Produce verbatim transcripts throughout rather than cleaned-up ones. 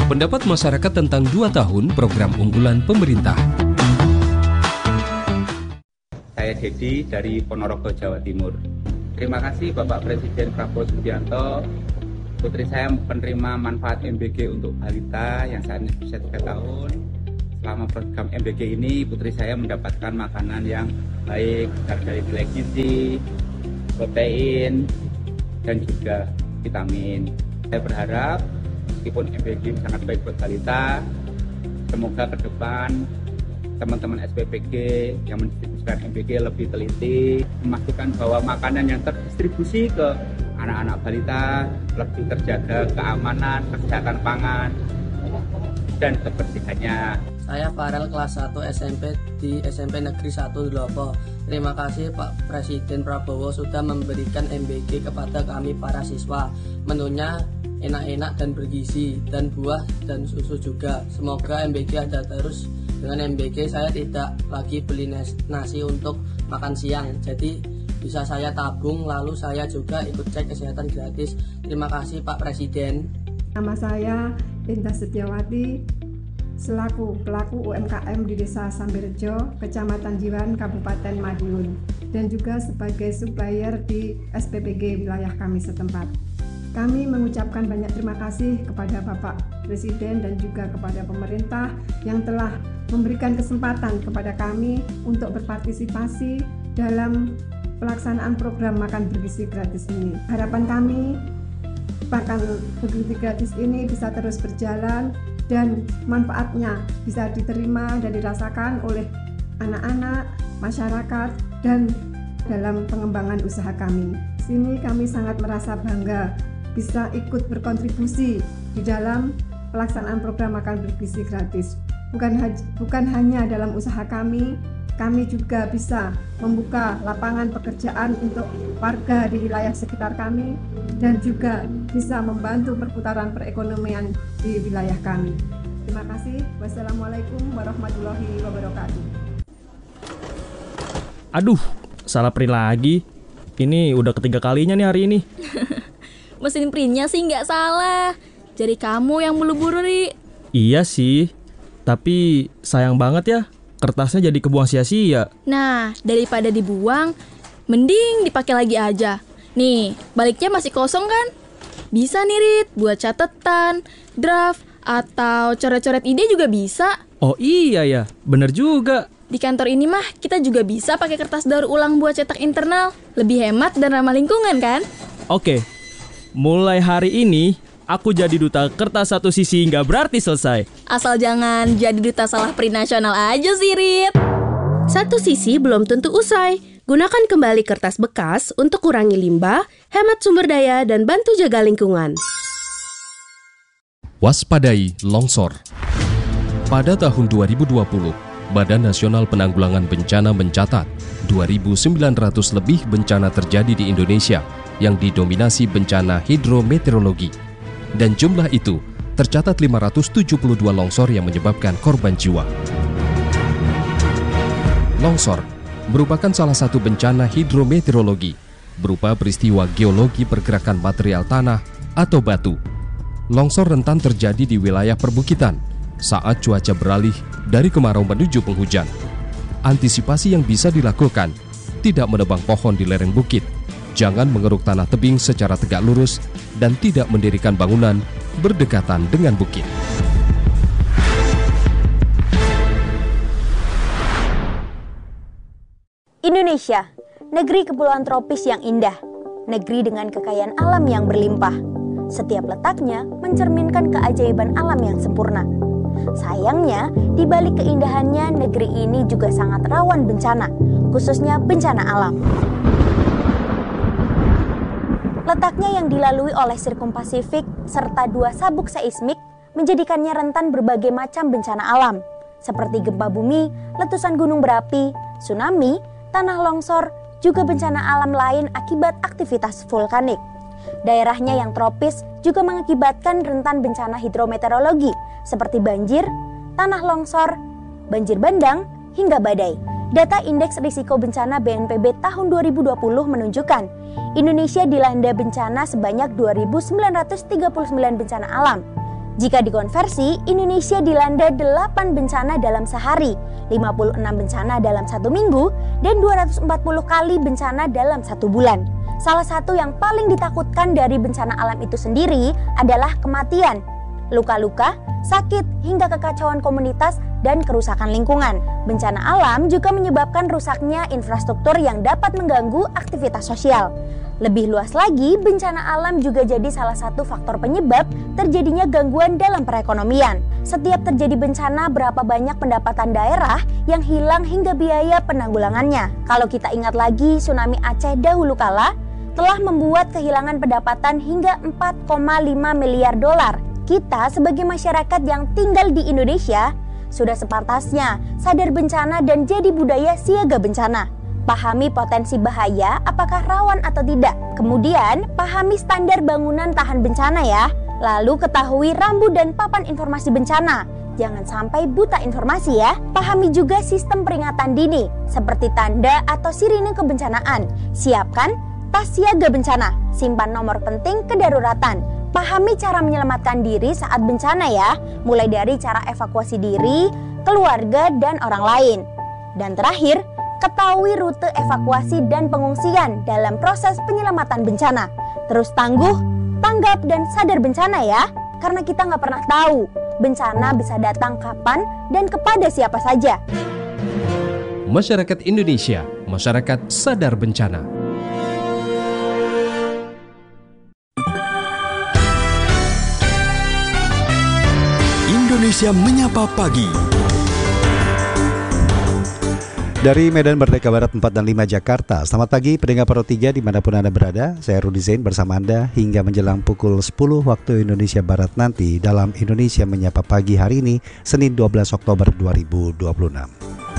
Pendapat masyarakat tentang dua tahun program unggulan pemerintah. Saya Dedi dari Ponorogo, Jawa Timur. Terima kasih Bapak Presiden Prabowo Subianto. Putri saya penerima manfaat M B G untuk balita yang saat ini berusia tiga tahun. Selama program M B G ini, putri saya mendapatkan makanan yang baik dari nilai gizi, protein, dan juga vitamin. Saya berharap meskipun M B G sangat baik buat balita, semoga ke depan teman-teman S P P G yang mendistribusikan M B G lebih teliti, memastikan bahwa makanan yang terdistribusi ke anak-anak balita lebih terjaga keamanan, kesehatan pangan, dan kebersihannya. Saya Farel kelas satu S M P di S M P Negeri satu Lopo. Terima kasih Pak Presiden Prabowo sudah memberikan M B G kepada kami para siswa. Menunya enak-enak dan bergizi, dan buah dan susu juga. Semoga M B G ada terus. Dengan M B G saya tidak lagi beli nasi untuk makan siang, jadi bisa saya tabung, lalu saya juga ikut cek kesehatan gratis. Terima kasih Pak Presiden. Nama saya Indah Setiawati, selaku pelaku U M K M di Desa Sambirejo, Kecamatan Jiwan, Kabupaten Madiun, dan juga sebagai supplier di S P P G wilayah kami setempat. Kami mengucapkan banyak terima kasih kepada Bapak Presiden dan juga kepada pemerintah yang telah memberikan kesempatan kepada kami untuk berpartisipasi dalam pelaksanaan program makan bergizi gratis ini. Harapan kami makan bergizi gratis ini bisa terus berjalan dan manfaatnya bisa diterima dan dirasakan oleh anak-anak, masyarakat, dan dalam pengembangan usaha kami. Di sini kami sangat merasa bangga bisa ikut berkontribusi di dalam pelaksanaan program makan bergizi gratis. Bukan, bukan hanya dalam usaha kami, kami juga bisa membuka lapangan pekerjaan untuk warga di wilayah sekitar kami dan juga bisa membantu perputaran perekonomian di wilayah kami. Terima kasih. Wassalamualaikum warahmatullahi wabarakatuh. Aduh, salah print lagi. Ini udah ketiga kalinya nih hari ini. Mesin printnya sih nggak salah. Jadi kamu yang buru-buru, Ri. Iya sih, tapi sayang banget ya. Kertasnya jadi kebuang sia-sia. Nah, daripada dibuang, mending dipakai lagi aja. Nih, baliknya masih kosong kan? Bisa nih, Rit, buat catatan, draft, atau coret-coret ide juga bisa. Oh iya ya, bener juga. Di kantor ini mah, kita juga bisa pakai kertas daur ulang buat cetak internal. Lebih hemat dan ramah lingkungan kan? Oke, mulai hari ini aku jadi duta kertas satu sisi nggak berarti selesai. Asal jangan jadi duta salah print nasional aja sih, Rit. Satu sisi belum tentu usai. Gunakan kembali kertas bekas untuk kurangi limbah, hemat sumber daya, dan bantu jaga lingkungan. Waspadai longsor. Pada tahun dua ribu dua puluh, Badan Nasional Penanggulangan Bencana mencatat dua ribu sembilan ratus lebih bencana terjadi di Indonesia yang didominasi bencana hidrometeorologi. Dan jumlah itu tercatat lima ratus tujuh puluh dua longsor yang menyebabkan korban jiwa. Longsor merupakan salah satu bencana hidrometeorologi berupa peristiwa geologi pergerakan material tanah atau batu. Longsor rentan terjadi di wilayah perbukitan saat cuaca beralih dari kemarau menuju penghujan. Antisipasi yang bisa dilakukan, tidak menebang pohon di lereng bukit, jangan mengeruk tanah tebing secara tegak lurus, dan tidak mendirikan bangunan berdekatan dengan bukit. Indonesia, negeri kepulauan tropis yang indah, negeri dengan kekayaan alam yang berlimpah. Setiap letaknya mencerminkan keajaiban alam yang sempurna. Sayangnya, di balik keindahannya, negeri ini juga sangat rawan bencana, khususnya bencana alam. Letaknya yang dilalui oleh Sirkum Pasifik serta dua sabuk seismik menjadikannya rentan berbagai macam bencana alam, seperti gempa bumi, letusan gunung berapi, tsunami, tanah longsor, juga bencana alam lain akibat aktivitas vulkanik. Daerahnya yang tropis juga mengakibatkan rentan bencana hidrometeorologi seperti banjir, tanah longsor, banjir bandang, hingga badai. Data Indeks Risiko Bencana B N P B tahun dua ribu dua puluh menunjukkan Indonesia dilanda bencana sebanyak dua ribu sembilan ratus tiga puluh sembilan bencana alam. Jika dikonversi, Indonesia dilanda delapan bencana dalam sehari, lima puluh enam bencana dalam satu minggu, dan dua ratus empat puluh kali bencana dalam satu bulan. Salah satu yang paling ditakutkan dari bencana alam itu sendiri adalah kematian, luka-luka, sakit, hingga kekacauan komunitas dan kerusakan lingkungan. Bencana alam juga menyebabkan rusaknya infrastruktur yang dapat mengganggu aktivitas sosial. Lebih luas lagi, bencana alam juga jadi salah satu faktor penyebab terjadinya gangguan dalam perekonomian. Setiap terjadi bencana, berapa banyak pendapatan daerah yang hilang hingga biaya penanggulangannya. Kalau kita ingat lagi, tsunami Aceh dahulu kala telah membuat kehilangan pendapatan hingga empat koma lima miliar dolar. Kita sebagai masyarakat yang tinggal di Indonesia sudah sepantasnya sadar bencana dan jadi budaya siaga bencana. Pahami potensi bahaya, apakah rawan atau tidak. Kemudian, pahami standar bangunan tahan bencana ya. Lalu ketahui rambu dan papan informasi bencana. Jangan sampai buta informasi ya. Pahami juga sistem peringatan dini, seperti tanda atau sirine kebencanaan. Siapkan tas siaga bencana. Simpan nomor penting kedaruratan. Pahami cara menyelamatkan diri saat bencana ya. Mulai dari cara evakuasi diri, keluarga, dan orang lain. Dan terakhir, ketahui rute evakuasi dan pengungsian dalam proses penyelamatan bencana. Terus tangguh, tanggap, dan sadar bencana ya. Karena kita nggak pernah tahu bencana bisa datang kapan dan kepada siapa saja. Masyarakat Indonesia, masyarakat sadar bencana. Indonesia Menyapa Pagi. Dari Medan Merdeka Barat empat dan lima Jakarta. Selamat pagi pendengar Pro tiga dimanapun Anda berada. Saya Rudi Zain bersama Anda hingga menjelang pukul sepuluh waktu Indonesia Barat nanti dalam Indonesia Menyapa Pagi hari ini, Senin dua belas Oktober dua ribu dua puluh enam.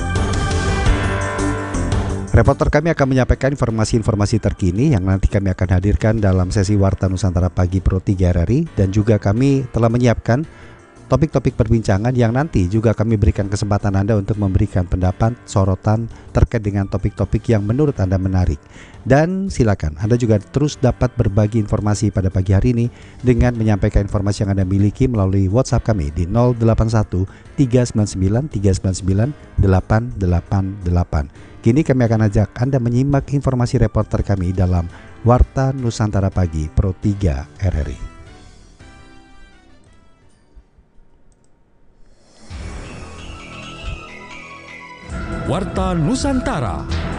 Reporter kami akan menyampaikan informasi-informasi terkini yang nanti kami akan hadirkan dalam sesi Warta Nusantara Pagi Pro tiga R R I, dan juga kami telah menyiapkan topik-topik perbincangan yang nanti juga kami berikan kesempatan Anda untuk memberikan pendapat, sorotan terkait dengan topik-topik yang menurut Anda menarik. Dan silakan Anda juga terus dapat berbagi informasi pada pagi hari ini dengan menyampaikan informasi yang Anda miliki melalui WhatsApp kami di nol delapan satu tiga sembilan sembilan tiga sembilan sembilan delapan delapan delapan. Kini kami akan ajak Anda menyimak informasi reporter kami dalam Warta Nusantara Pagi Pro tiga R R I. Warta Nusantara.